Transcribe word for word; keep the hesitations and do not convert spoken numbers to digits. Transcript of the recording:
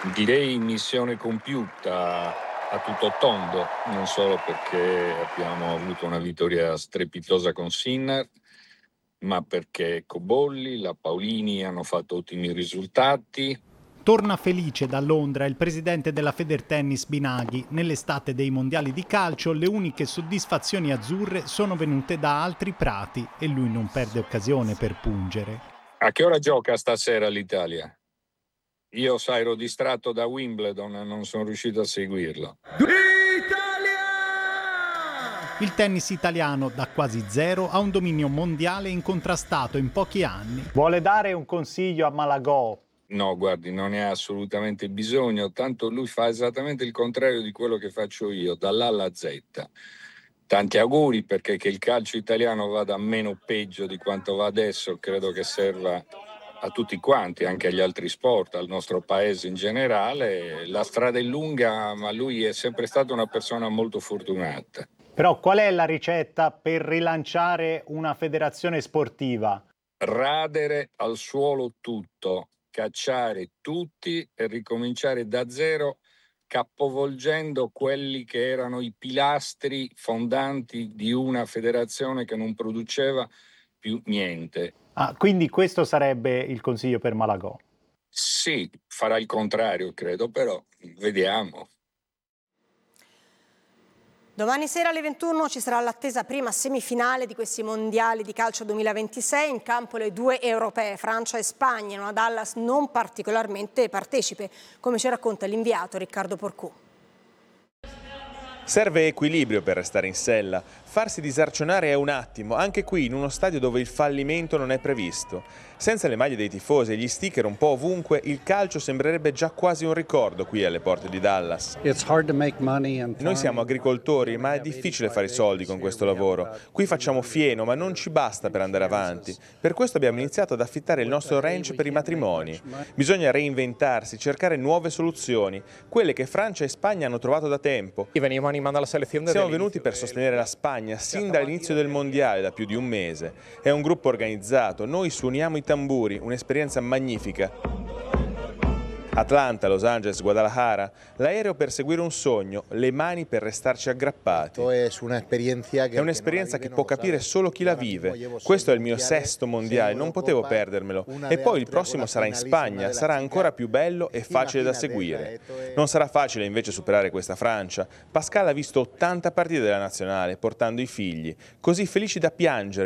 Direi missione compiuta a tutto tondo, non solo perché abbiamo avuto una vittoria strepitosa con Sinner, ma perché Cobolli, la Paolini hanno fatto ottimi risultati. Torna felice da Londra il presidente della Federtennis Binaghi. Nell'estate dei mondiali di calcio le uniche soddisfazioni azzurre sono venute da altri prati e lui non perde occasione per pungere. A che ora gioca stasera l'Italia? Io, sai, ero distratto da Wimbledon e non sono riuscito a seguirlo. Il tennis italiano da quasi zero ha un dominio mondiale incontrastato in pochi anni. Vuole dare un consiglio a Malagò? No, guardi, non ne ha assolutamente bisogno, tanto lui fa esattamente il contrario di quello che faccio io, dall'A alla Z. Tanti auguri, perché che il calcio italiano vada meno peggio di quanto va adesso credo che serva a tutti quanti, anche agli altri sport, al nostro paese in generale. La strada è lunga, ma lui è sempre stato una persona molto fortunata. Però qual è la ricetta per rilanciare una federazione sportiva? Radere al suolo tutto, cacciare tutti e ricominciare da zero, capovolgendo quelli che erano i pilastri fondanti di una federazione che non produceva più niente. Ah, quindi questo sarebbe il consiglio per Malagò? Sì, farà il contrario, credo, però vediamo. Domani sera alle ventuno ci sarà l'attesa prima semifinale di questi mondiali di calcio duemilaventisei, in campo le due europee, Francia e Spagna, in una Dallas non particolarmente partecipe, come ci racconta l'inviato Riccardo Porcù. Serve equilibrio per restare in sella, farsi disarcionare è un attimo, anche qui in uno stadio dove il fallimento non è previsto. Senza le maglie dei tifosi e gli sticker un po' ovunque, il calcio sembrerebbe già quasi un ricordo qui alle porte di Dallas. Noi siamo agricoltori, ma è difficile fare i soldi con questo lavoro. Qui facciamo fieno, ma non ci basta per andare avanti. Per questo abbiamo iniziato ad affittare il nostro ranch per i matrimoni. Bisogna reinventarsi, cercare nuove soluzioni, quelle che Francia e Spagna hanno trovato da tempo. Siamo venuti per sostenere la Spagna sin dall'inizio del mondiale, da più di un mese. È un gruppo organizzato, noi suoniamo i tamburi, un'esperienza magnifica. Atlanta, Los Angeles, Guadalajara, l'aereo per seguire un sogno, le mani per restarci aggrappati. È un'esperienza che può capire solo chi la vive. Questo è il mio sesto mondiale, non potevo perdermelo. E poi il prossimo sarà in Spagna, sarà ancora più bello e facile da seguire. Non sarà facile invece superare questa Francia. Pascal ha visto ottanta partite della nazionale, portando i figli, così felici da piangere.